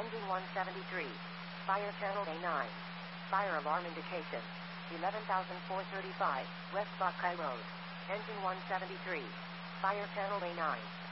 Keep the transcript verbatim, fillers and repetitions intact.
Engine one seventy-three. Fire channel A nine. Fire alarm indication. eleven thousand four hundred thirty-five, West Buckeye Road. Engine one seventy-three. Fire channel A nine.